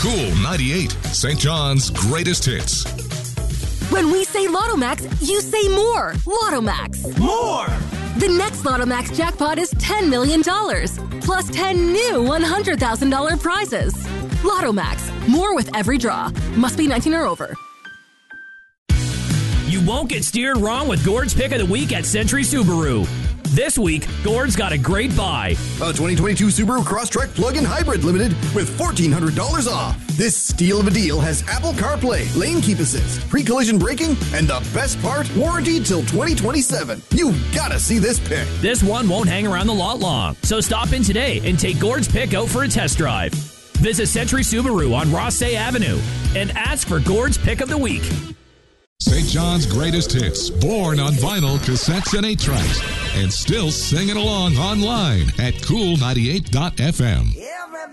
Cool 98, St. John's greatest hits. When we say Lotto Max, you say more. Lotto Max. More! The next Lotto Max jackpot is $10 million, plus 10 new $100,000 prizes. Lotto Max. More with every draw. Must be 19 or over. You won't get steered wrong with Gord's Pick of the Week at Century Subaru. This week, Gord's got a great buy. A 2022 Subaru Crosstrek Plug-in Hybrid Limited with $1,400 off. This steal of a deal has Apple CarPlay, lane keep assist, pre-collision braking, and the best part, warranty till 2027. You've got to see this pick. This one won't hang around the lot long, so stop in today and take Gord's Pick out for a test drive. Visit Century Subaru on Rossay Avenue and ask for Gord's Pick of the Week. St. John's greatest hits, born on vinyl, cassettes, and 8-tracks, and still singing along online at cool98.fm.